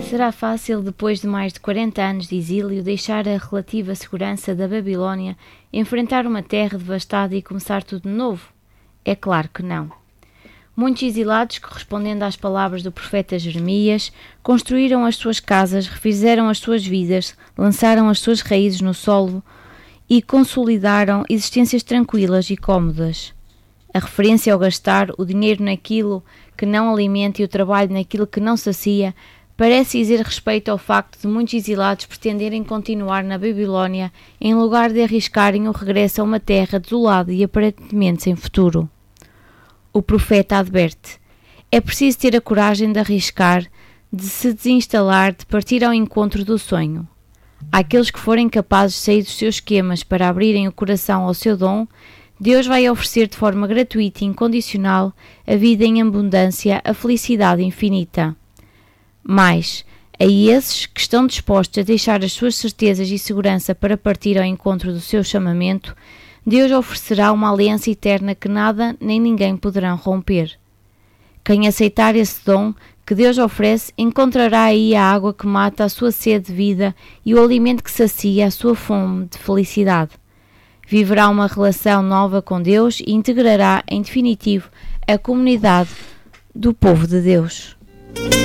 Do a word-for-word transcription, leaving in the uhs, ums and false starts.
Será fácil, depois de mais de quarenta anos de exílio, deixar a relativa segurança da Babilónia, enfrentar uma terra devastada e começar tudo de novo? É claro que não. Muitos exilados, correspondendo às palavras do profeta Jeremias, construíram as suas casas, refizeram as suas vidas, lançaram as suas raízes no solo e consolidaram existências tranquilas e cómodas. A referência ao gastar o dinheiro naquilo que não alimenta e o trabalho naquilo que não sacia parece dizer respeito ao facto de muitos exilados pretenderem continuar na Babilónia em lugar de arriscarem o regresso a uma terra desolada e aparentemente sem futuro. O profeta adverte: é preciso ter a coragem de arriscar, de se desinstalar, de partir ao encontro do sonho. Àqueles que forem capazes de sair dos seus esquemas para abrirem o coração ao seu dom, Deus vai oferecer de forma gratuita e incondicional a vida em abundância, a felicidade infinita. Mas, a esses que estão dispostos a deixar as suas certezas e segurança para partir ao encontro do seu chamamento, Deus oferecerá uma aliança eterna que nada nem ninguém poderão romper. Quem aceitar esse dom que Deus oferece encontrará aí a água que mata a sua sede de vida e o alimento que sacia a sua fome de felicidade. Viverá uma relação nova com Deus e integrará, em definitivo, a comunidade do povo de Deus.